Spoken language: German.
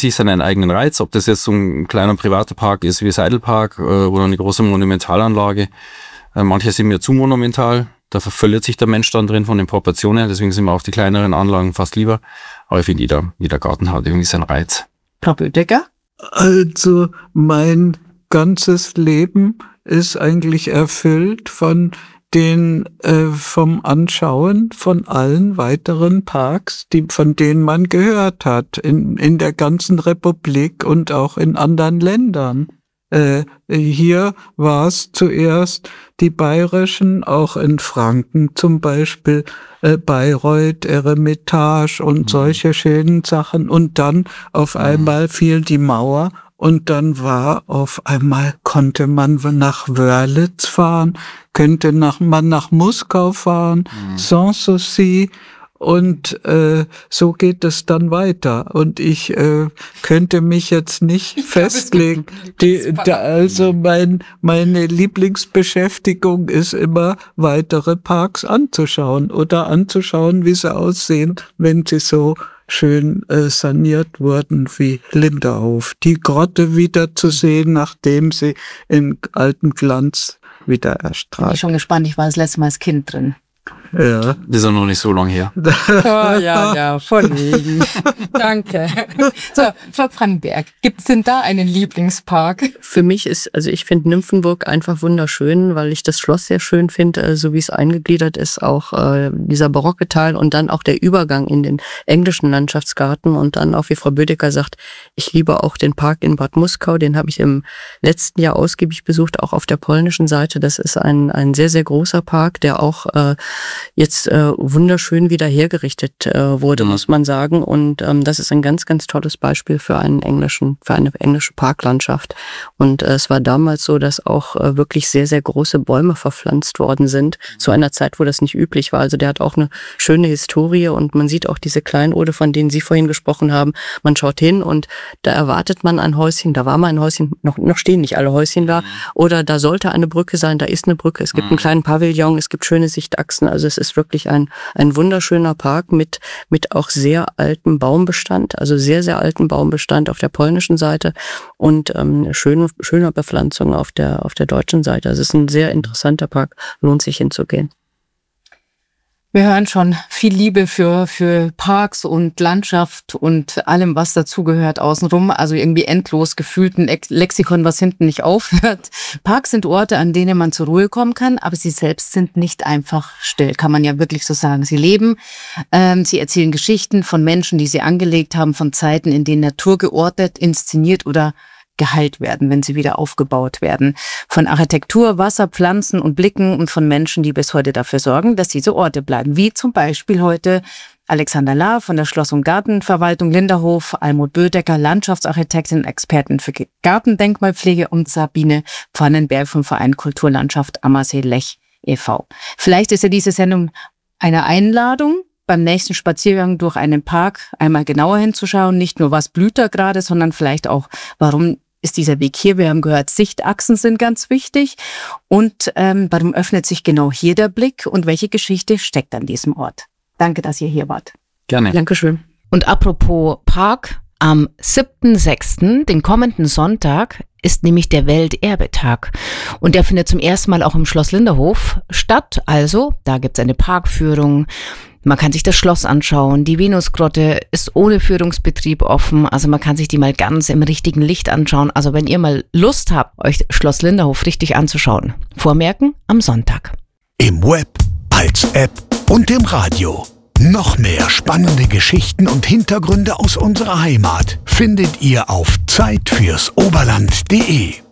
sich seinen eigenen Reiz, ob das jetzt so ein kleiner privater Park ist wie Seidelpark oder eine große Monumentalanlage. Manche sind mir zu monumental, da vervöllt sich der Mensch dann drin von den Proportionen, deswegen sind mir auch die kleineren Anlagen fast lieber. Aber ich finde, jeder Garten hat irgendwie seinen Reiz. Frau Bödecker? Also mein ganzes Leben ist eigentlich erfüllt von vom Anschauen von allen weiteren Parks, von denen man gehört hat, in der ganzen Republik und auch in anderen Ländern. Hier war es zuerst die bayerischen, auch in Franken zum Beispiel, Bayreuth, Eremitage und solche schönen Sachen. Und dann auf einmal fiel die Mauer und dann konnte man nach Wörlitz fahren, könnte man nach Moskau fahren, sans souci. Und so geht es dann weiter. Und ich könnte mich jetzt nicht festlegen. Also meine Lieblingsbeschäftigung ist immer, weitere Parks anzuschauen oder anzuschauen, wie sie aussehen, wenn sie so schön saniert wurden wie Linderhof. Die Grotte wieder zu sehen, nachdem sie in alten Glanz wieder erstrahlt. Bin ich schon gespannt. Ich war das letzte Mal als Kind drin. Ja. Das ist ja noch nicht so lange her. Oh, ja, verlegen. Danke. So, Frau Pfannenberg, gibt es denn da einen Lieblingspark? Für mich ich finde Nymphenburg einfach wunderschön, weil ich das Schloss sehr schön finde, so wie es eingegliedert ist, auch dieser barocke Teil und dann auch der Übergang in den englischen Landschaftsgarten und dann auch, wie Frau Bödecker sagt, ich liebe auch den Park in Bad Muskau, den habe ich im letzten Jahr ausgiebig besucht, auch auf der polnischen Seite. Das ist ein sehr, sehr großer Park, der auch jetzt wunderschön wieder hergerichtet wurde, muss man sagen. Und das ist ein ganz, ganz tolles Beispiel für eine englische Parklandschaft. Und es war damals so, dass auch wirklich sehr, sehr große Bäume verpflanzt worden sind, zu einer Zeit, wo das nicht üblich war. Also der hat auch eine schöne Historie und man sieht auch diese Kleinode, von denen Sie vorhin gesprochen haben. Man schaut hin und da erwartet man ein Häuschen, da war mal ein Häuschen, noch stehen nicht alle Häuschen da, oder da sollte eine Brücke sein, da ist eine Brücke, es gibt einen kleinen Pavillon, es gibt schöne Sichtachsen, also es ist wirklich ein wunderschöner Park mit auch sehr altem Baumbestand, also sehr, sehr alten Baumbestand auf der polnischen Seite und schöner Bepflanzung auf der deutschen Seite. Also es ist ein sehr interessanter Park, lohnt sich hinzugehen. Wir hören schon viel Liebe für Parks und Landschaft und allem, was dazugehört außenrum. Also irgendwie endlos gefühlt ein Lexikon, was hinten nicht aufhört. Parks sind Orte, an denen man zur Ruhe kommen kann, aber sie selbst sind nicht einfach still, kann man ja wirklich so sagen. Sie leben, sie erzählen Geschichten von Menschen, die sie angelegt haben, von Zeiten, in denen Natur geordnet, inszeniert oder geheilt werden, wenn sie wieder aufgebaut werden. Von Architektur, Wasser, Pflanzen und Blicken und von Menschen, die bis heute dafür sorgen, dass diese Orte bleiben. Wie zum Beispiel heute Alexander Lahr von der Schloss- und Gartenverwaltung Linderhof, Almut Bödecker, Landschaftsarchitektin, Expertin für Gartendenkmalpflege und Sabine Pfannenberg vom Verein Kulturlandschaft Ammersee-Lech e.V. Vielleicht ist ja diese Sendung eine Einladung, beim nächsten Spaziergang durch einen Park einmal genauer hinzuschauen, nicht nur was blüht da gerade, sondern vielleicht auch, warum ist dieser Weg hier? Wir haben gehört, Sichtachsen sind ganz wichtig. Und warum öffnet sich genau hier der Blick und welche Geschichte steckt an diesem Ort? Danke, dass ihr hier wart. Gerne. Dankeschön. Und apropos Park, am 7.6., den kommenden Sonntag, ist nämlich der Welterbetag. Und der findet zum ersten Mal auch im Schloss Linderhof statt. Also, da gibt's eine Parkführung. Man kann sich das Schloss anschauen. Die Venusgrotte ist ohne Führungsbetrieb offen. Also man kann sich die mal ganz im richtigen Licht anschauen. Also wenn ihr mal Lust habt, euch Schloss Linderhof richtig anzuschauen. Vormerken am Sonntag. Im Web, als App und im Radio. Noch mehr spannende Geschichten und Hintergründe aus unserer Heimat findet ihr auf zeitfürsoberland.de.